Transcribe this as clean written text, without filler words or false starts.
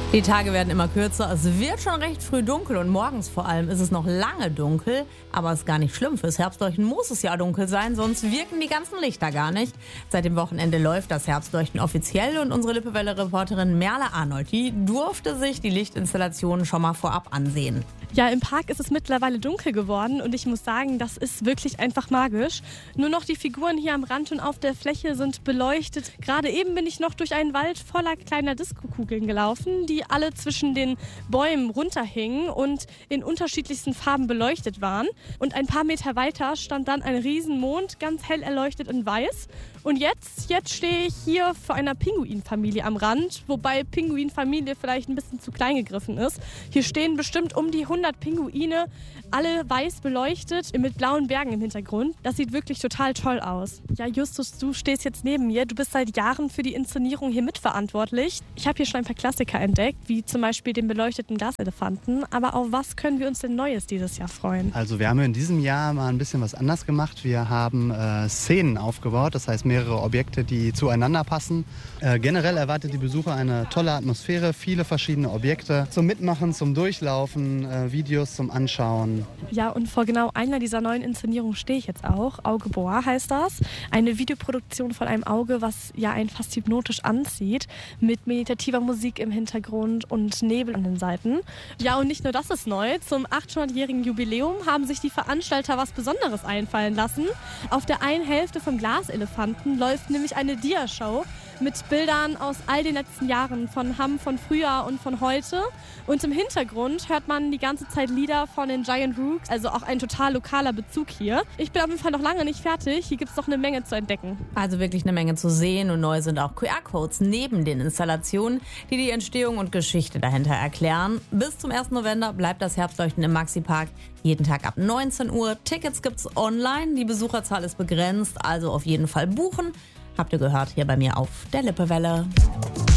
Die Tage werden immer kürzer, es wird schon recht früh dunkel und morgens vor allem ist es noch lange dunkel. Aber es ist gar nicht schlimm, fürs Herbstleuchten muss es ja dunkel sein, sonst wirken die ganzen Lichter gar nicht. Seit dem Wochenende läuft das Herbstleuchten offiziell und unsere Lippewelle-Reporterin Merle Arnold, die durfte sich die Lichtinstallationen schon mal vorab ansehen. Ja, im Park ist es mittlerweile dunkel geworden und ich muss sagen, das ist wirklich einfach magisch. Nur noch die Figuren hier am Rand und auf der Fläche sind beleuchtet. Gerade eben bin ich noch durch einen Wald voller kleiner Diskokugeln gelaufen, die alle zwischen den Bäumen runterhingen und in unterschiedlichsten Farben beleuchtet waren. Und ein paar Meter weiter stand dann ein Riesenmond, ganz hell erleuchtet in weiß. Und jetzt stehe ich hier vor einer Pinguinfamilie am Rand, wobei Pinguinfamilie vielleicht ein bisschen zu klein gegriffen ist. Hier stehen bestimmt um die 100 Pinguine, alle weiß beleuchtet, mit blauen Bergen im Hintergrund. Das sieht wirklich total toll aus. Ja, Justus, du stehst jetzt neben mir. Du bist seit Jahren für die Inszenierung hier mitverantwortlich. Ich habe hier schon ein paar Klassiker entdeckt, wie zum Beispiel den beleuchteten Glaselefanten. Aber auf was können wir uns denn Neues dieses Jahr freuen? Also wir haben in diesem Jahr mal ein bisschen was anders gemacht. Wir haben Szenen aufgebaut, das heißt mehrere Objekte, die zueinander passen. Generell erwartet die Besucher eine tolle Atmosphäre, viele verschiedene Objekte zum Mitmachen, zum Durchlaufen, Videos zum Anschauen. Ja, und vor genau einer dieser neuen Inszenierungen stehe ich jetzt auch. Auge Boa heißt das. Eine Videoproduktion von einem Auge, was ja einen fast hypnotisch anzieht, mit meditativer Musik im Hintergrund und Nebel an den Seiten. Ja, und nicht nur das ist neu. Zum 800-jährigen Jubiläum haben sich die Veranstalter was Besonderes einfallen lassen. Auf der einen Hälfte vom Glaselefanten läuft nämlich eine Dia-Show mit Bildern aus all den letzten Jahren von Hamm, von früher und von heute. Und im Hintergrund hört man die ganze Zeit Lieder von den Giant Rooks, also auch ein total lokaler Bezug hier. Ich bin auf jeden Fall noch lange nicht fertig. Hier gibt es noch eine Menge zu entdecken. Also wirklich eine Menge zu sehen und neu sind auch QR-Codes neben den Installationen, die die Entstehung und Geschichte dahinter erklären. Bis zum 1. November bleibt das Herbstleuchten im Maxi-Park jeden Tag ab 19 Uhr. Tickets gibt's online, die Besucherzahl ist begrenzt, also auf jeden Fall buchen. Habt ihr gehört, hier bei mir auf der Lippewelle.